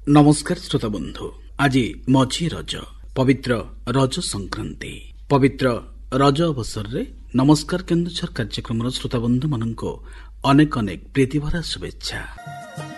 नमस्कार श्रोता बंधु, आज मझी रज पवित्र रज संक्रांति पवित्र रज अवसर रे नमस्कार केन्दुझर कार्यक्रम श्रोता बंधु मान अनेक अनेक प्रीतिभरा शुभेच्छा।